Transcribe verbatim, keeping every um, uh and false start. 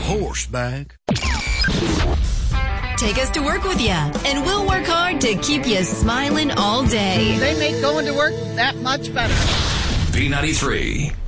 horseback. Take us to work with you, and we'll work hard to keep you smiling all day. They make going to work that much better. B ninety-three.